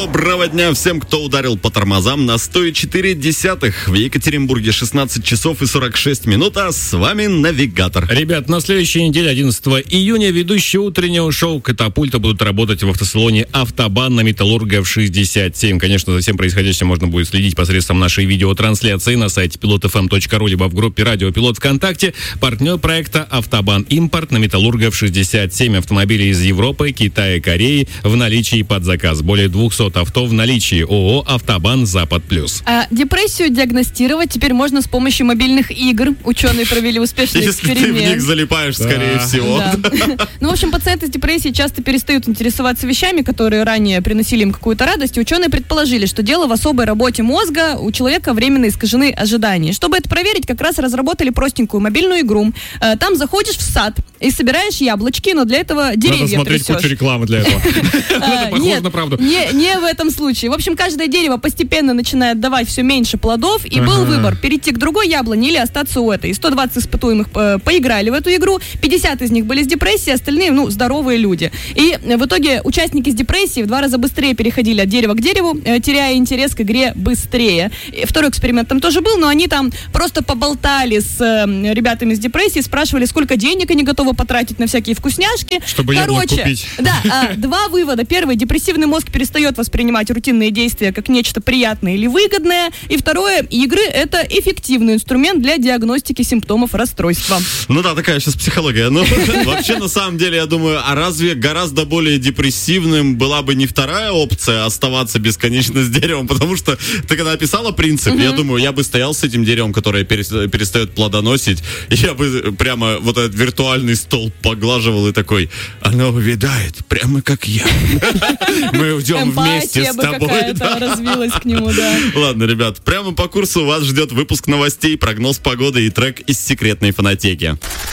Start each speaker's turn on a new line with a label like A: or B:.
A: Доброго дня всем, кто ударил по тормозам на 104,1. В Екатеринбурге 16 часов и 46 минут, а с вами Навигатор.
B: Ребят, на следующей неделе, 11 июня, ведущие утреннего шоу «Катапульта» будут работать в автосалоне «Автобан» на Металлургов 67. Конечно, за всем происходящим можно будет следить посредством нашей видеотрансляции на сайте pilotfm.ru, либо в группе «Радио Пилот» ВКонтакте. Партнер проекта «Автобан Импорт» на Металлургов 67. Автомобили из Европы, Китая, Кореи в наличии под заказ. Более 200 авто в наличии. ООО «Автобан Запад Плюс».
C: Депрессию диагностировать теперь можно с помощью мобильных игр. Ученые провели успешный эксперимент.
A: Если ты в них залипаешь, скорее всего.
C: Да. Ну, в общем, пациенты с депрессией часто перестают интересоваться вещами, которые ранее приносили им какую-то радость. И ученые предположили, что дело в особой работе мозга. У человека временно искажены ожидания. Чтобы это проверить, как раз разработали простенькую мобильную игру. Там заходишь в сад и собираешь яблочки, но для этого деревья трясешь.
B: Надо смотреть кучу рекламы для этого. Это похоже на правду.
C: Не в этом случае. В общем, каждое дерево постепенно начинает давать все меньше плодов, и был выбор: перейти к другой яблоне или остаться у этой. 120 испытуемых поиграли в эту игру, 50 из них были с депрессией, остальные, здоровые люди. И в итоге участники с депрессией в 2 раза быстрее переходили от дерева к дереву, теряя интерес к игре быстрее. И второй эксперимент там тоже был, но они там просто поболтали с ребятами с депрессией, спрашивали, сколько денег они готовы потратить на всякие вкусняшки.
B: Чтобы яблок купить.
C: Да, 2 вывода. Первый: депрессивный мозг перестает воспринимать рутинные действия как нечто приятное или выгодное. И второе: игры — это эффективный инструмент для диагностики симптомов расстройства.
A: Ну да, такая сейчас психология. Но вообще, на самом деле, я думаю, а разве гораздо более депрессивным была бы не вторая опция — оставаться бесконечно с деревом? Потому что ты когда описала принцип, я думаю, я бы стоял с этим деревом, которое перестает плодоносить, и я бы прямо вот этот виртуальный столб поглаживал и такой: оно увядает, прямо как я. Мы уйдем вместе с тобой.
C: Эмпатия бы какая-то развилась к нему, да.
A: Ладно, ребят, прямо по курсу вас ждет выпуск новостей, прогноз погоды и трек из секретной фонотеки.